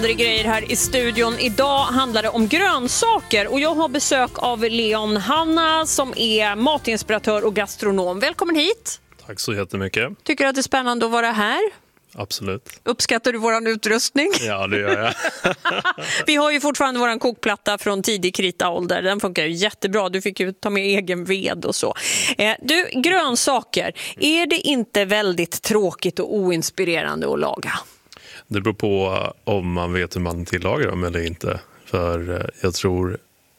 Grejer här i studion. Idag handlar det om grönsaker och jag har besök av Leon Hanna som är matinspiratör och gastronom. Välkommen hit. Tack så jättemycket. Tycker du att det är spännande att vara här? Absolut. Uppskattar du våran utrustning? Ja, det gör jag. Vi har ju fortfarande våran kokplatta från tidig kritaålder. Den funkar ju jättebra. Du fick ju ta med egen ved och så. Du, grönsaker. Är det inte väldigt tråkigt och oinspirerande att laga? Det beror på om man vet hur man tillagar dem eller inte. För jag tror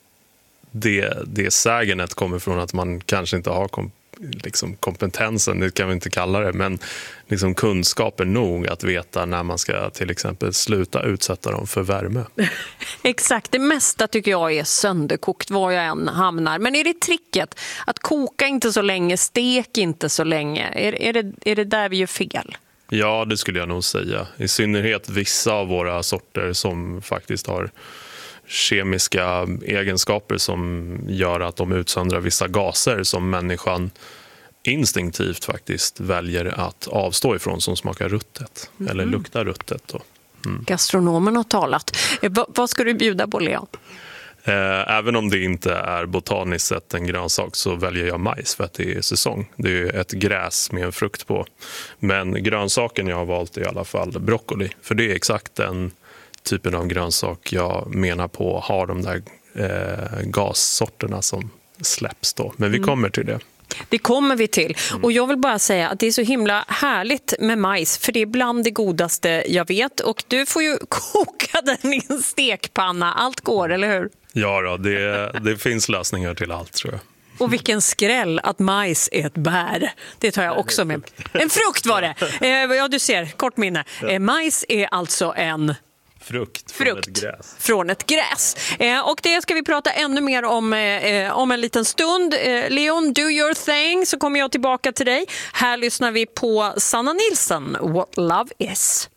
det sägenet kommer från att man kanske inte har kompetensen, det kan vi inte kalla det, men liksom kunskapen nog att veta när man ska till exempel sluta utsätta dem för värme. Exakt, det mesta tycker jag är sönderkokt var jag än hamnar. Men är det tricket att koka inte så länge, stek inte så länge? Är det där vi gör fel? Ja, det skulle jag nog säga. I synnerhet vissa av våra sorter som faktiskt har kemiska egenskaper som gör att de utsöndrar vissa gaser som människan instinktivt faktiskt väljer att avstå ifrån, som smakar ruttet eller luktar ruttet. Då. Gastronomen har talat. Vad ska du bjuda på, Leon? Även om det inte är botaniskt sett en grönsak så väljer jag majs för att det är säsong. Det är ett gräs med en frukt på. Men grönsaken jag har valt är i alla fall broccoli. För det är exakt den typen av grönsak jag menar på har de där gassorterna som släpps då. Men vi kommer till det. Det kommer vi till. Och jag vill bara säga att det är så himla härligt med majs. För det är bland det godaste jag vet. Och du får ju koka den i en stekpanna. Allt går, eller hur? Ja då, det finns lösningar till allt, tror jag. Och vilken skräll att majs är ett bär. Det tar jag också med. En frukt var det. Ja, du ser, kort minne. Majs är alltså en frukt från ett gräs. Och det ska vi prata ännu mer om en liten stund. Leon, do your thing, så kommer jag tillbaka till dig. Här lyssnar vi på Sanna Nilsson, What Love Is.